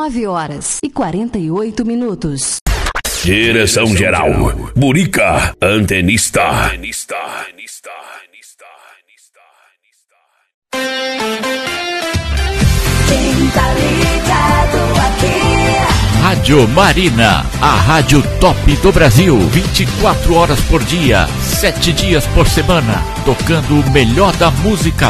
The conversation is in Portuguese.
9h48. Direção-geral, Burica Antenista. Quem tá ligado aqui? Rádio Marina, a rádio top do Brasil, 24 horas por dia, 7 dias por semana, tocando o melhor da música